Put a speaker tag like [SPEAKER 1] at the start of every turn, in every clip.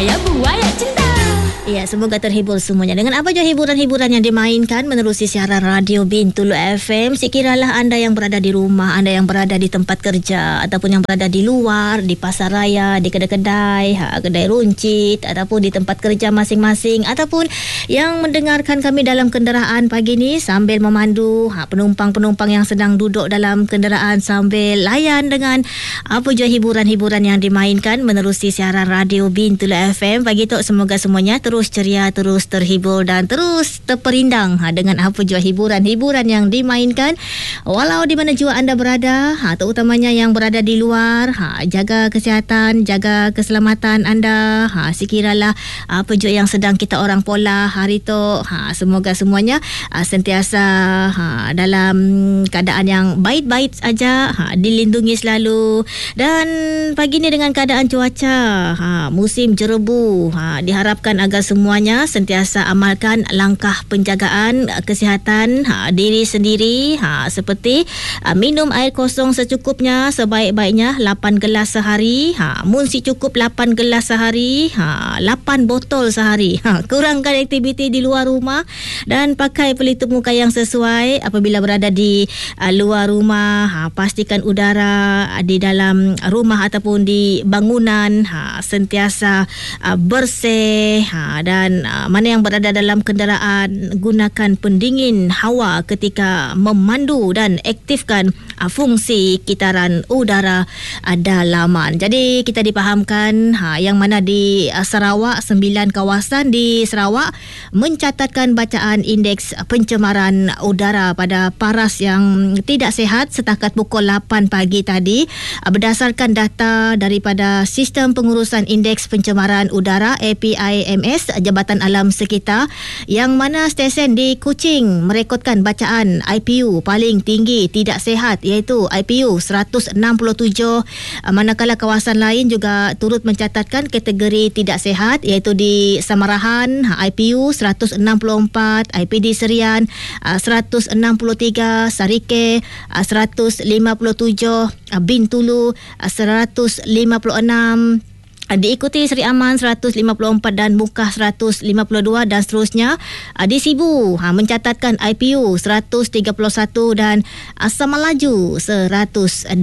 [SPEAKER 1] Buaya cinta. Ya, semoga terhibur semuanya dengan apa je hiburan-hiburan yang dimainkan menerusi siaran radio Bintulu FM. Sekiralah anda yang berada di rumah, anda yang berada di tempat kerja ataupun yang berada di luar, di pasar raya, di kedai-kedai, kedai runcit ataupun di tempat kerja masing-masing, ataupun yang mendengarkan kami dalam kenderaan pagi ni sambil memandu, penumpang-penumpang yang sedang duduk dalam kenderaan sambil layan dengan apa je hiburan-hiburan yang dimainkan menerusi siaran radio Bintulu FM. Pagi tu semoga semuanya terus ceria, terus terhibur dan terus terperindang dengan apa jua hiburan-hiburan yang dimainkan. Walau di mana jua anda berada, terutamanya yang berada di luar, jaga kesihatan, jaga keselamatan anda. Sekiralah apa jua yang sedang kita orang pola hari tu, semoga semuanya sentiasa dalam keadaan yang baik-baik saja, dilindungi selalu. Dan pagi ni dengan keadaan cuaca musim jerebu, diharapkan agar semuanya sentiasa amalkan langkah penjagaan kesihatan diri sendiri, seperti minum air kosong secukupnya, sebaik-baiknya 8 gelas sehari, mun si cukup 8 gelas sehari, 8 botol sehari. Kurangkan aktiviti di luar rumah dan pakai pelitup muka yang sesuai apabila berada di luar rumah. Pastikan udara di dalam rumah ataupun di bangunan sentiasa bersih. Dan mana yang berada dalam kenderaan, gunakan pendingin hawa ketika memandu dan aktifkan fungsi kitaran udara dalaman. Jadi kita dipahamkan yang mana di Sarawak, 9 kawasan di Sarawak mencatatkan bacaan indeks pencemaran udara pada paras yang tidak sihat setakat pukul 8 pagi tadi, berdasarkan data daripada Sistem Pengurusan Indeks Pencemaran Udara APIMS Jabatan Alam Sekitar, yang mana stesen di Kuching merekodkan bacaan IPU paling tinggi tidak sihat iaitu IPU 167, manakala kawasan lain juga turut mencatatkan kategori tidak sihat iaitu di Samarahan IPU 164, IPD Serian 163, Sarike 157, Bintulu 156, diikuti Seri Aman 154 dan Mukah 152 dan seterusnya. Di Sibu mencatatkan IPU 131 dan Samalaju 126.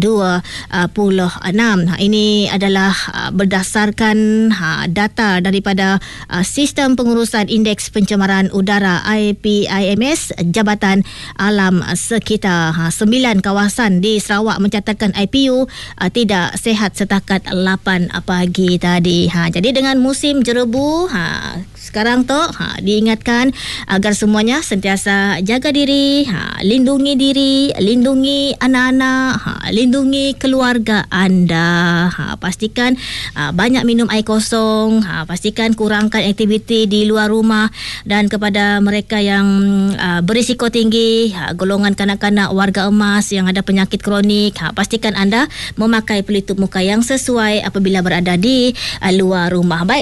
[SPEAKER 1] Ini adalah berdasarkan data daripada Sistem Pengurusan Indeks Pencemaran Udara APIMS Jabatan Alam Sekitar. 9 kawasan di Sarawak mencatatkan IPU tidak sihat setakat 8 pagi tadi. Jadi dengan musim jerebu sekarang tu diingatkan agar semuanya sentiasa jaga diri, lindungi diri, lindungi anak-anak, lindungi keluarga anda. Pastikan banyak minum air kosong, pastikan kurangkan aktiviti di luar rumah, dan kepada mereka yang berisiko tinggi, golongan kanak-kanak, warga emas yang ada penyakit kronik, pastikan anda memakai pelitup muka yang sesuai apabila berada di luar rumah. Baik,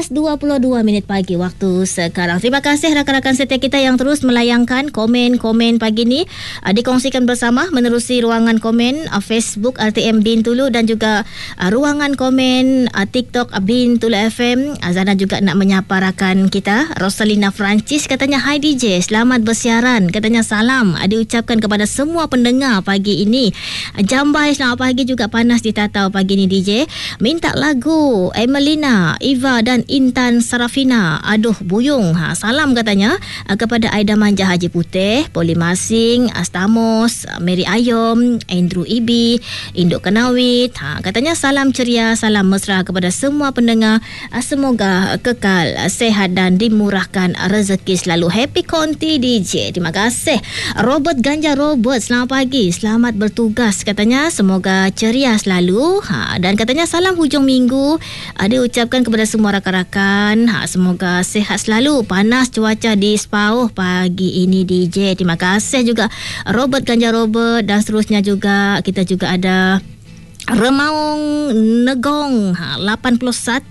[SPEAKER 1] 11.22 minit pagi waktu sekarang. Terima kasih rakan-rakan setia kita yang terus melayangkan komen-komen pagi ni, dikongsikan bersama menerusi ruangan komen Facebook RTM Bintulu dan juga ruangan komen TikTok Bintulu FM. Azana juga nak menyapa rakan kita Rosalina Francis, katanya hai DJ, selamat bersiaran, katanya salam diucapkan kepada semua pendengar pagi ini. Jambai selamat pagi juga, panas di Tatau pagi ni DJ. Minta lagu Emelina, Eva dan Intan Sarafina, aduh buyung. Salam katanya kepada Aida Manja Haji Putih, Poli Masing, Astamos, Mary Ayom, Andrew Ibi, Induk Kenawit. Katanya salam ceria, salam mesra kepada semua pendengar. Semoga kekal sehat dan dimurahkan rezeki selalu. Happy Konti DJ. Terima kasih. Robert Ganja Robert, selamat pagi, selamat bertugas, katanya semoga ceria selalu. Dan katanya salam hujung minggu dia ucapkan kepada semua rakan-rakan, semoga sehat selalu. Panas cuaca di Sepauh pagi ini DJ. Terima kasih juga Robert Ganja Robert, dan seterusnya juga kita juga ada Remaung Negong 81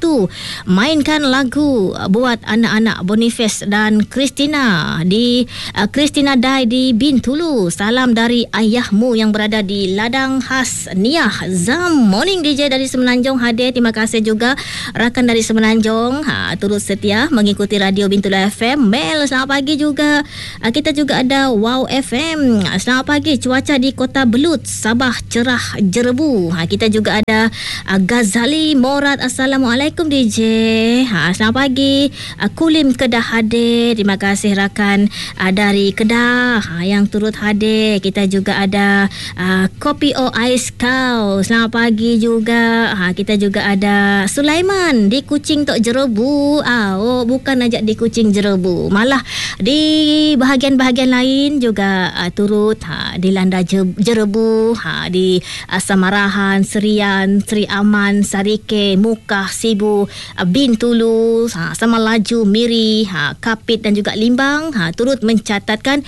[SPEAKER 1] mainkan lagu buat anak-anak Boniface dan Christina di Christina Dai di Bintulu. Salam dari ayahmu yang berada di ladang khas Niah Zam. Morning DJ dari Semenanjung hadir. Terima kasih juga rakan dari Semenanjung turut setia mengikuti Radio Bintulu FM. Mel, selamat pagi juga. Kita juga ada Wow FM. Selamat pagi. Cuaca di Kota Belut Sabah cerah jerebu. Kita juga ada Ghazali Morad. Assalamualaikum DJ. Selamat pagi. Kulim Kedah hadir. Terima kasih rakan dari Kedah yang turut hadir. Kita juga ada Kopi O Ais Kau. Selamat pagi juga. Kita juga ada Sulaiman di Kuching Tok Jerebu. Bukan aja di Kuching Jerebu, malah di bahagian-bahagian lain juga turut dilanda jerebu di Samarahan, Serian, Seri Aman, Sarike, Mukah, Sibu, Bintulu, Samalaju, Miri, Kapit dan juga Limbang turut mencatatkan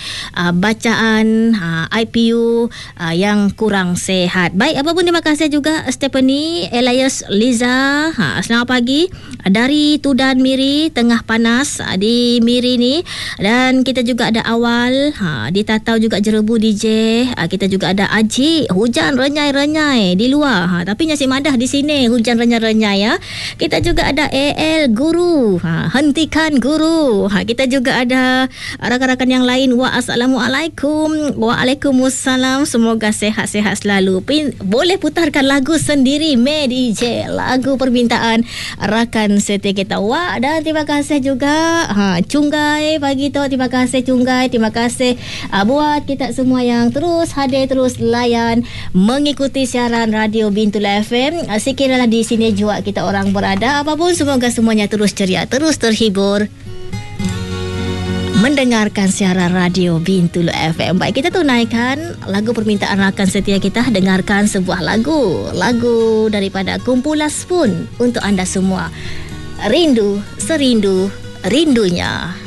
[SPEAKER 1] bacaan IPU yang kurang sehat. Baik, apapun terima kasih juga Stephanie, Elias, Liza. Selamat pagi dari Tudan Miri, tengah panas di Miri ni. Dan kita juga ada Awal di Tatau juga Jerebu DJ. Kita juga ada Aji, hujan renyai-renyai di luar, tapi Nyasi Madah di sini hujan renyai-renyai ya. Kita juga ada AL Guru, hentikan guru. Kita juga ada rakan-rakan yang lain. Assalamualaikum. Waalaikumsalam. Semoga sehat-sehat selalu. Boleh putarkan lagu sendiri DJ, lagu permintaan rakan setia kita. Dan terima kasih juga Cunggai pagi tu. Terima kasih Cunggai. Terima kasih buat kita semua yang terus hadir, terus layan mengikuti siaran Radio Bintulu FM. Sekiranya di sini juga kita orang berada apapun, semoga semuanya terus ceria, terus terhibur mendengarkan siaran Radio Bintulu FM. Baik, kita tunaikan lagu permintaan rakan setia kita. Dengarkan sebuah lagu daripada kumpulan Spoon untuk anda semua. Rindu serindu rindunya.